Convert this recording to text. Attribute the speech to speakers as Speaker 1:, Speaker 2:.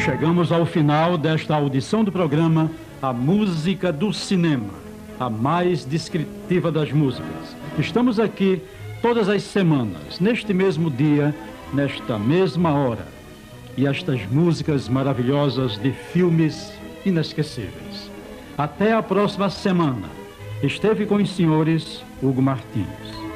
Speaker 1: Chegamos ao final desta audição do programa A Música do Cinema, a mais descritiva das músicas. Estamos aqui todas as semanas, neste mesmo dia, nesta mesma hora. E estas músicas maravilhosas de filmes inesquecíveis. Até a próxima semana. Esteve com os senhores Hugo Martins.